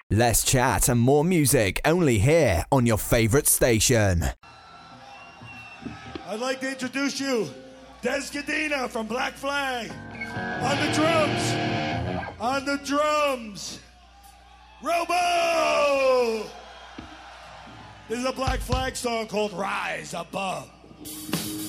Less chat and more music only here on your favourite station. I'd like to introduce you, Des Cadena from Black Flag. On the drums. On the drums. Robo! This is a Black Flag song called Rise Above.